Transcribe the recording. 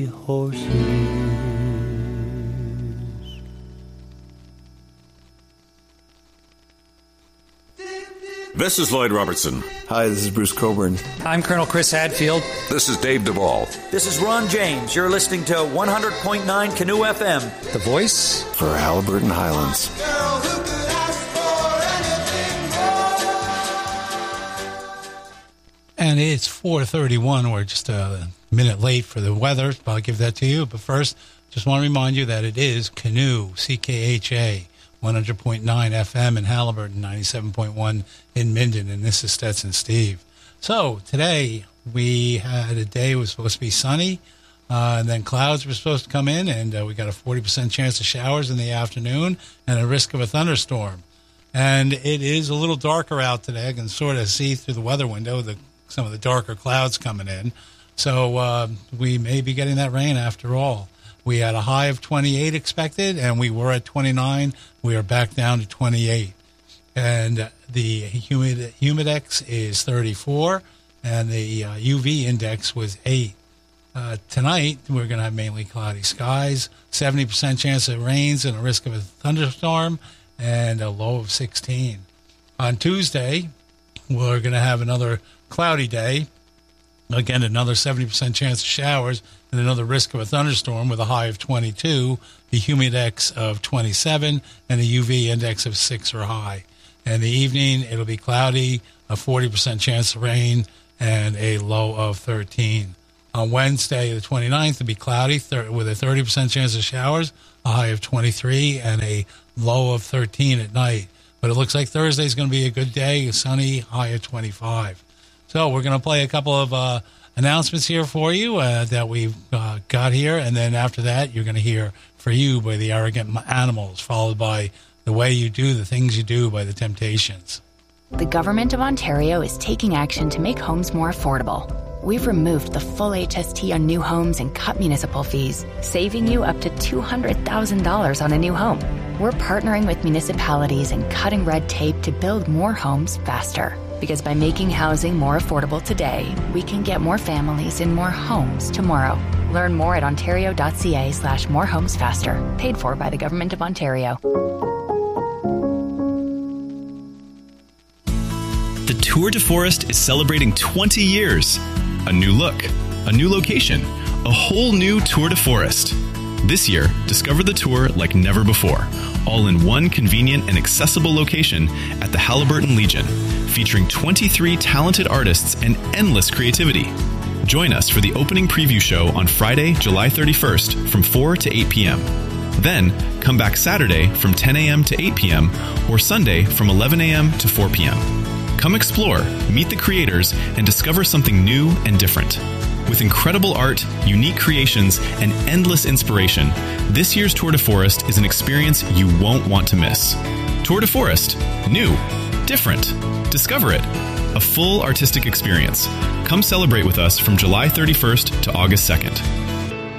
horses. This is Lloyd Robertson. Hi, this is Bruce Coburn. I'm Colonel Chris Hadfield. This is Dave Duvall. This is Ron James. You're listening to 100.9 Canoe FM. The voice for Halliburton Highlands. And it's 4:31. We're just a minute late for the weather. I'll give that to you. But first, just want to remind you that it is Canoe, CKHA, 100.9 FM in Halliburton, 97.1 in Minden. And this is Stetson Steve. So today we had a day that was supposed to be sunny. And then clouds were supposed to come in. And we got a 40% chance of showers in the afternoon and a risk of a thunderstorm. And it is a little darker out today. I can sort of see through the weather window some of the darker clouds coming in. So we may be getting that rain after all. We had a high of 28 expected, and we were at 29. We are back down to 28. And the humidex is 34, and the UV index was 8. Tonight, we're going to have mainly cloudy skies, 70% chance of rains and a risk of a thunderstorm, and a low of 16. On Tuesday, we're going to have another cloudy day. Again, another 70% chance of showers and another risk of a thunderstorm with a high of 22, the humidex of 27, and a UV index of 6 or high. And the evening, it'll be cloudy, a 40% chance of rain, and a low of 13. On Wednesday, the 29th, it'll be cloudy with a 30% chance of showers, a high of 23, and a low of 13 at night. But it looks like Thursday's going to be a good day, sunny, high of 25. So we're going to play a couple of announcements here for you that we've got here. And then after that, you're going to hear For You by the Arrogant Animals, followed by The Way You Do the Things You Do by the Temptations. The Government of Ontario is taking action to make homes more affordable. We've removed the full HST on new homes and cut municipal fees, saving you up to $200,000 on a new home. We're partnering with municipalities and cutting red tape to build more homes faster. Because by making housing more affordable today, we can get more families in more homes tomorrow. Learn more at ontario.ca/morehomesfaster. Paid for by the Government of Ontario. The Tour de Forest is celebrating 20 years. A new look, a new location, a whole new Tour de Forest. This year, discover the tour like never before, all in one convenient and accessible location at the Halliburton Legion, featuring 23 talented artists and endless creativity. Join us for the opening preview show on Friday, July 31st from 4 to 8 p.m. Then, come back Saturday from 10 a.m. to 8 p.m. or Sunday from 11 a.m. to 4 p.m. Come explore, meet the creators, and discover something new and different. With incredible art, unique creations, and endless inspiration, this year's Tour de Forest is an experience you won't want to miss. Tour de Forest. New. Different. Discover it. A full artistic experience. Come celebrate with us from July 31st to August 2nd.